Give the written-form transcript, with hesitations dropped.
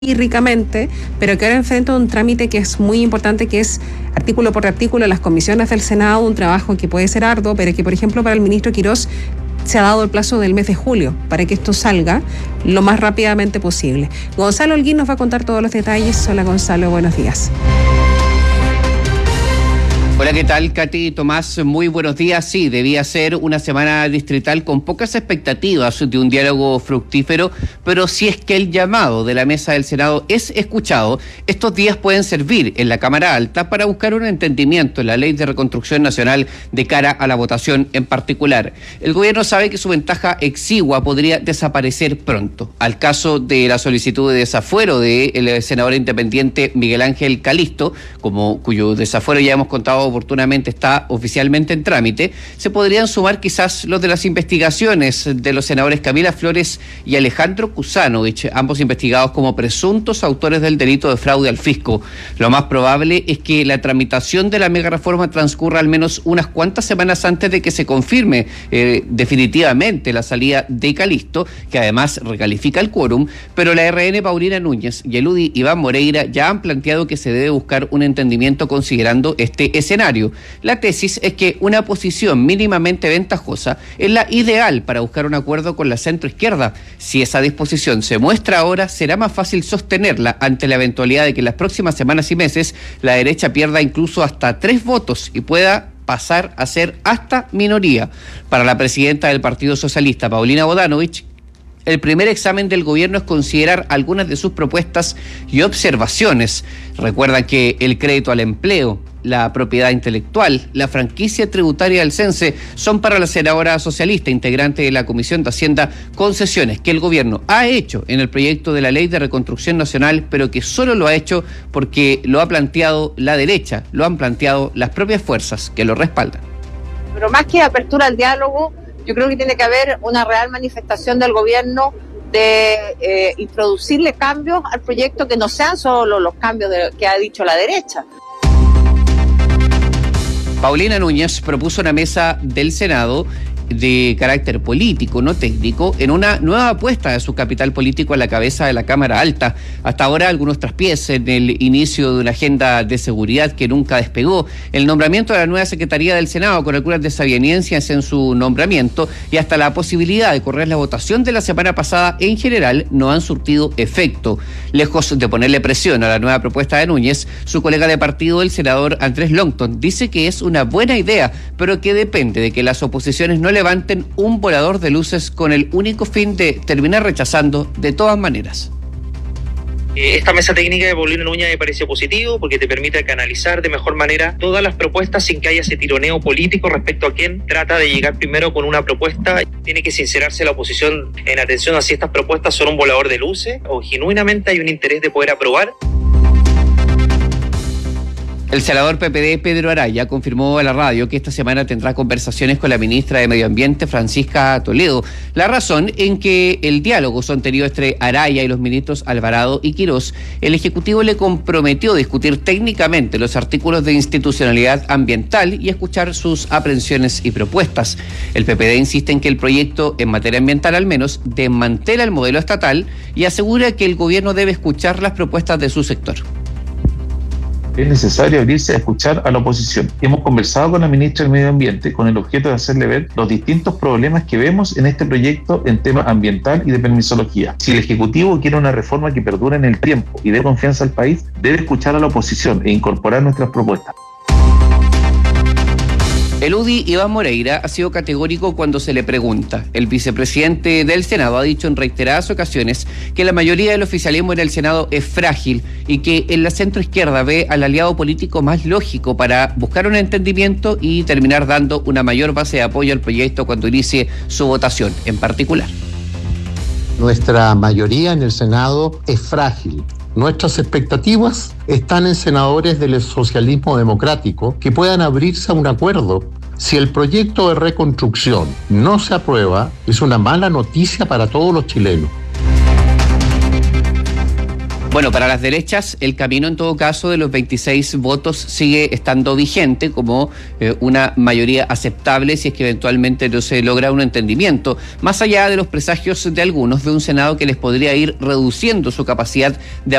y ricamente, pero que ahora enfrenta un trámite que es muy importante, que es artículo por artículo las comisiones del Senado, un trabajo que puede ser arduo, pero que, por ejemplo, para el ministro Quirós se ha dado el plazo del mes de julio para que esto salga lo más rápidamente posible. Gonzalo Holguín nos va a contar todos los detalles. Hola, Gonzalo, buenos días. Hola, ¿qué tal, Katy y Tomás? Muy buenos días. Sí, debía ser una semana distrital con pocas expectativas de un diálogo fructífero, pero si es que el llamado de la mesa del Senado es escuchado, estos días pueden servir en la Cámara Alta para buscar un entendimiento en la Ley de Reconstrucción Nacional de cara a la votación en particular. El gobierno sabe que su ventaja exigua podría desaparecer pronto. Al caso de la solicitud de desafuero del senador independiente Miguel Ángel Calisto, cuyo desafuero ya hemos contado oportunamente está oficialmente en trámite, se podrían sumar quizás los de las investigaciones de los senadores Camila Flores y Alejandro Kuzanovich, ambos investigados como presuntos autores del delito de fraude al fisco. Lo más probable es que la tramitación de la mega reforma transcurra al menos unas cuantas semanas antes de que se confirme definitivamente la salida de Calisto, que además recalifica el quórum, pero la RN Paulina Núñez y el UDI Iván Moreira ya han planteado que se debe buscar un entendimiento considerando este escenario. La tesis es que una posición mínimamente ventajosa es la ideal para buscar un acuerdo con la centroizquierda. Si esa disposición se muestra ahora, será más fácil sostenerla ante la eventualidad de que en las próximas semanas y meses la derecha pierda incluso hasta 3 votos y pueda pasar a ser hasta minoría. Para la presidenta del Partido Socialista, Paulina Bodanovich, el primer examen del gobierno es considerar algunas de sus propuestas y observaciones. Recuerdan que el crédito al empleo, la propiedad intelectual, la franquicia tributaria del CENSE son para la senadora socialista, integrante de la Comisión de Hacienda, concesiones que el gobierno ha hecho en el proyecto de la Ley de Reconstrucción Nacional, pero que solo lo ha hecho porque lo ha planteado la derecha, lo han planteado las propias fuerzas que lo respaldan. Pero más que apertura al diálogo, yo creo que tiene que haber una real manifestación del gobierno de introducirle cambios al proyecto que no sean solo los cambios que ha dicho la derecha. Paulina Núñez propuso una mesa del Senado de carácter político, no técnico, en una nueva apuesta de su capital político a la cabeza de la Cámara Alta. Hasta ahora algunos traspiés en el inicio de una agenda de seguridad que nunca despegó, el nombramiento de la nueva Secretaría del Senado con algunas desavenencias en su nombramiento y hasta la posibilidad de correr la votación de la semana pasada en general no han surtido efecto. Lejos de ponerle presión a la nueva propuesta de Núñez, su colega de partido, el senador Andrés Longton, dice que es una buena idea, pero que depende de que las oposiciones no levanten un volador de luces con el único fin de terminar rechazando de todas maneras. Esta mesa técnica de Paulina Núñez me parece positivo porque te permite canalizar de mejor manera todas las propuestas sin que haya ese tironeo político respecto a quién trata de llegar primero con una propuesta. Tiene que sincerarse la oposición en atención a si estas propuestas son un volador de luces o genuinamente hay un interés de poder aprobar. El senador PPD Pedro Araya confirmó a la radio que esta semana tendrá conversaciones con la ministra de Medio Ambiente, Francisca Toledo. La razón en que el diálogo sostenido entre Araya y los ministros Alvarado y Quirós, el Ejecutivo le comprometió a discutir técnicamente los artículos de institucionalidad ambiental y escuchar sus aprehensiones y propuestas. El PPD insiste en que el proyecto, en materia ambiental al menos, desmantela el modelo estatal y asegura que el gobierno debe escuchar las propuestas de su sector. Es necesario abrirse a escuchar a la oposición. Hemos conversado con la ministra del Medio Ambiente con el objeto de hacerle ver los distintos problemas que vemos en este proyecto en tema ambiental y de permisología. Si el Ejecutivo quiere una reforma que perdure en el tiempo y dé confianza al país, debe escuchar a la oposición e incorporar nuestras propuestas. El UDI Iván Moreira ha sido categórico cuando se le pregunta. El vicepresidente del Senado ha dicho en reiteradas ocasiones que la mayoría del oficialismo en el Senado es frágil y que en la centroizquierda ve al aliado político más lógico para buscar un entendimiento y terminar dando una mayor base de apoyo al proyecto cuando inicie su votación en particular. Nuestra mayoría en el Senado es frágil. Nuestras expectativas están en senadores del socialismo democrático que puedan abrirse a un acuerdo. Si el proyecto de reconstrucción no se aprueba, es una mala noticia para todos los chilenos. Bueno, para las derechas, el camino en todo caso de los 26 votos sigue estando vigente como una mayoría aceptable si es que eventualmente no se logra un entendimiento, más allá de los presagios de algunos de un Senado que les podría ir reduciendo su capacidad de